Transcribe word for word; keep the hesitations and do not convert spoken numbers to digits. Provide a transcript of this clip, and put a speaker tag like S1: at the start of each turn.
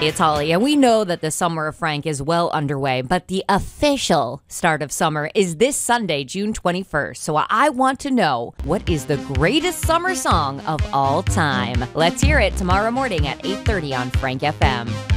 S1: It's Holly, and we know that the Summer of Frank is well underway, but the official start of summer is this Sunday, June twenty-first. So I want to know, what is the greatest summer song of all time? Let's hear it tomorrow morning at eight thirty on Frank F M.